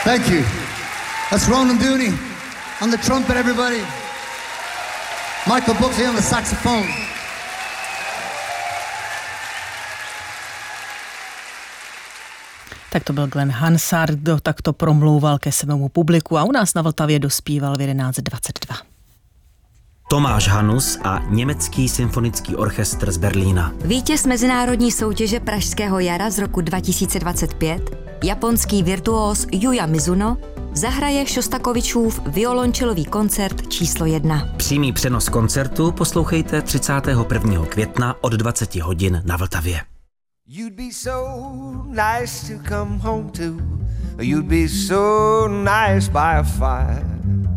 Thank you. That's Ronan Dooney on the trumpet, everybody. Michael Buckley on the saxophone. Tak to byl Glenn Hansard, kdo takto promlouval ke svému publiku a u nás na Vltavě dospíval v 11:22. Tomáš Hanus a Německý symfonický orchestr z Berlína. Vítěz mezinárodní soutěže Pražského jara z roku 2025, japonský virtuóz Yuya Mizuno, zahraje Šostakovičův violončelový koncert číslo 1. Přímý přenos koncertu poslouchejte 31. května od 20 hodin na Vltavě. You'd be so nice to come home to. You'd be so nice by a fire.